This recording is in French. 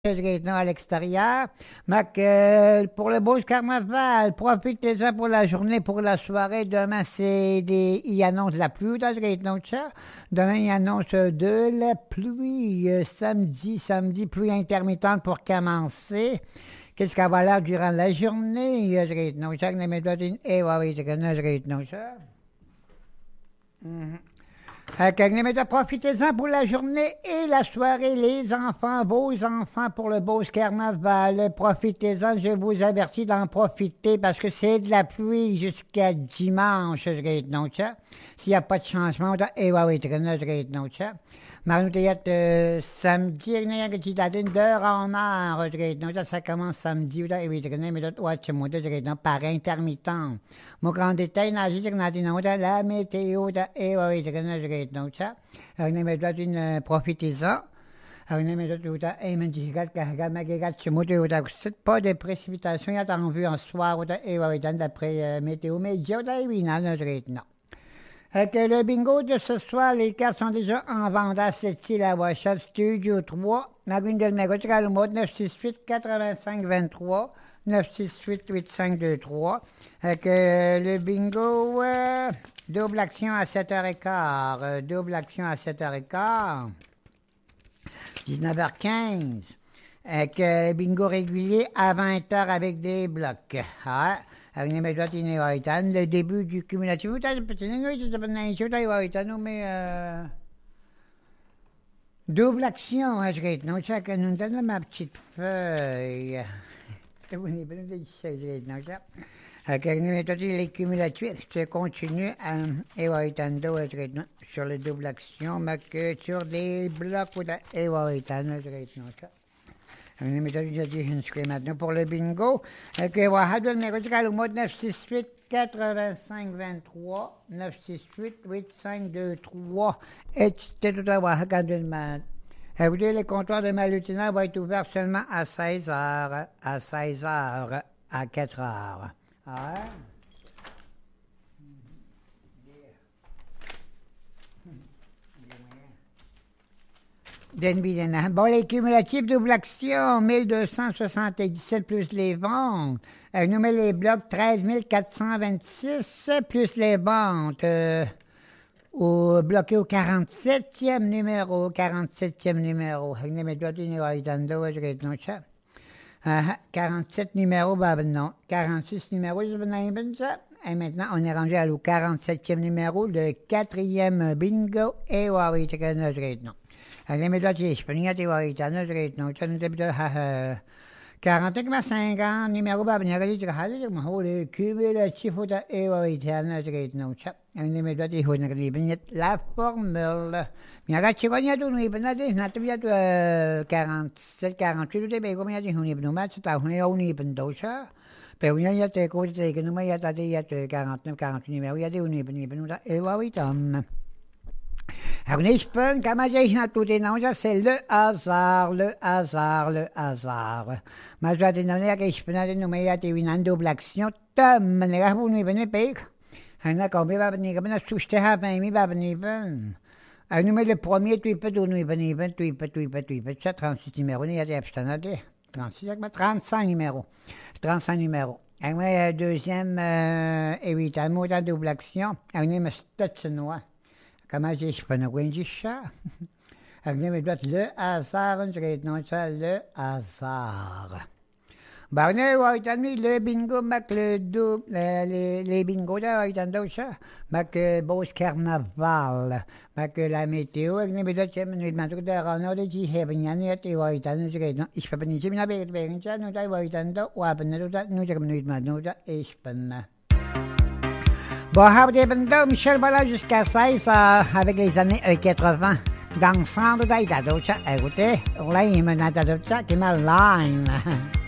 à l'extérieur. Pour le beau carnaval, profitez-en pour la journée, pour la soirée. Demain, il annonce la pluie, demain, il annonce de la pluie. Samedi, pluie intermittente pour commencer. Qu'est-ce qu'elle va l'air durant la journée? Profitez-en pour la journée et la soirée, les enfants, vos enfants pour le beau carnaval. Profitez-en, je vous avertis d'en profiter parce que c'est de la pluie jusqu'à dimanche. S'il n'y a pas de changement, samedi, d'heure en heure, ça commence samedi, par intermittent. Mon grand détail, la météo, profitez-en. Pas de précipitation, il y a en vue en soir, d'après météo, mais le bingo de ce soir, les cartes sont déjà en vente à cette île à Washington, Studio 3, Magune de numéro, le mode 968-8523, 968-8523. Le bingo, double action à 7h15, double action à 7h15, 19h15. Le bingo régulier à 20h avec des blocs. Le début du cumulatif. Double action, je nous donne ma petite feuille. Les cumulatifs, je continue sur le double action, mais sur les blocs ou maintenant pour le bingo, le mode 968 85 23 968 8523 et c'était tout à l'heure écoutez, les comptoirs de Malutina vont être ouverts seulement à 16h, à 4h. Ah ouais? Bon, les cumulatifs double action, 1277 plus les ventes. Nous met les blocs 13 426 plus les ventes. Bloqué au 47e numéro. 47e numéro. 47 numéros, non. 46 numéros, et maintenant, on est rendu au 47e numéro, le 4e bingo. Et oui, non. 40 numéro le cumulatif la formule. 47, 48, pero ya te cuento que no me ya te 49, 48 numéro, ya te c'est le hasard. Mais je vais te donner que je peux te une double action. Tom, les gars, vous ne venez pas. Un accord, va venir, mais je te have mis, va venir. Un numéro le premier, tu peux venir, tu peux, 36 numéros, il y a des abstenants. 35 numéros. 35 numéros. Un deuxième, et oui, un mot de double action. Un numéro noir. Comment je peux nous dire ça? Le hasard, le hasard. Le bingo, les bingos, beau carnaval, la météo, je Bon, Michel Ballard jusqu'à 16 avec les années 80. Dans le centre d'Aïda, écoutez, là, il me n'a pas de ça qui m'a lime.